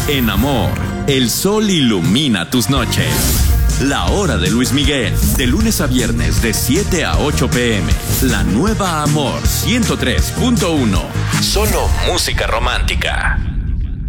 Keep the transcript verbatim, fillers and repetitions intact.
En amor, el sol ilumina tus noches. La hora de Luis Miguel, de lunes a viernes de siete a ocho pm. La nueva Amor ciento tres punto uno. Solo música romántica.